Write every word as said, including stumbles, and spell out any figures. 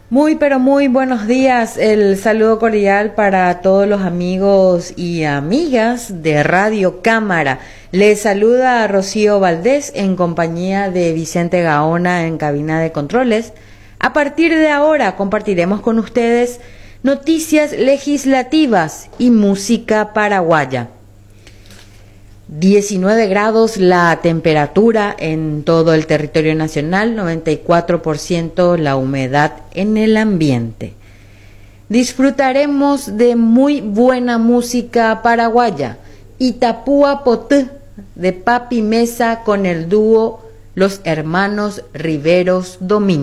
Muy, pero muy buenos días. El saludo cordial para todos los amigos y amigas de Radio Cámara. Les saluda Rocío Valdés en compañía de Vicente Gaona en cabina de controles. A partir de ahora compartiremos con ustedes noticias legislativas y música paraguaya. diecinueve grados la temperatura en todo el territorio nacional, noventa y cuatro por ciento la humedad en el ambiente. Disfrutaremos de muy buena música paraguaya. Itapúa Potú de Papi Mesa con el dúo Los Hermanos Riveros Domínguez.